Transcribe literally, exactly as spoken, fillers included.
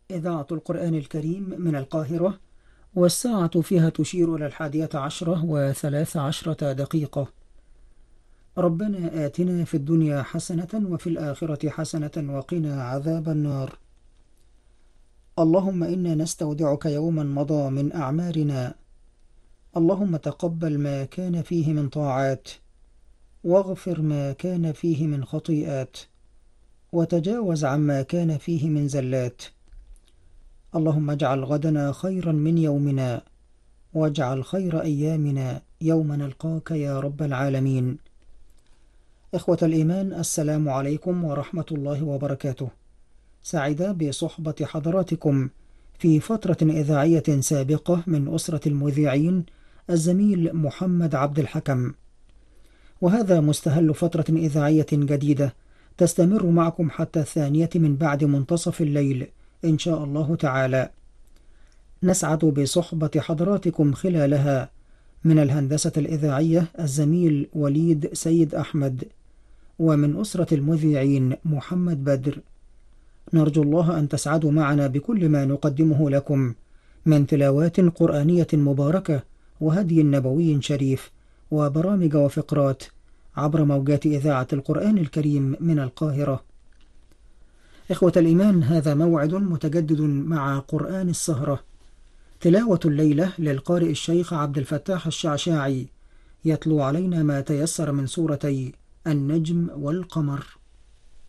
إذاعة القرآن الكريم من القاهرة، والساعة فيها تشير إلى الحادية عشرة وثلاث عشرة دقيقة. ربنا آتنا في الدنيا حسنة وفي الآخرة حسنة وقنا عذاب النار. اللهم إنا نستودعك يوما مضى من أعمارنا. اللهم تقبل ما كان فيه من طاعات، واغفر ما كان فيه من خطيئات، وتجاوز عما كان فيه من زلات. اللهم اجعل غدنا خيرا من يومنا، واجعل خير أيامنا يوم نلقاك يا رب العالمين. إخوة الإيمان، السلام عليكم ورحمة الله وبركاته. سعيدة بصحبة حضراتكم في فترة إذاعية سابقة من أسرة المذيعين الزميل محمد عبد الحكم، وهذا مستهل فترة إذاعية جديدة تستمر معكم حتى الثانية من بعد منتصف الليل إن شاء الله تعالى. نسعد بصحبة حضراتكم خلالها من الهندسة الإذاعية الزميل وليد سيد أحمد، ومن أسرة المذيعين محمد بدر. نرجو الله أن تسعدوا معنا بكل ما نقدمه لكم من تلاوات قرآنية مباركة وهدي نبوي شريف وبرامج وفقرات عبر موجات إذاعة القرآن الكريم من القاهرة. إخوة الإيمان، هذا موعد متجدد مع قرآن السهرة، تلاوة الليلة للقارئ الشيخ عبد الفتاح الشعشاعي، يتلو علينا ما تيسر من سورتي النجم والقمر.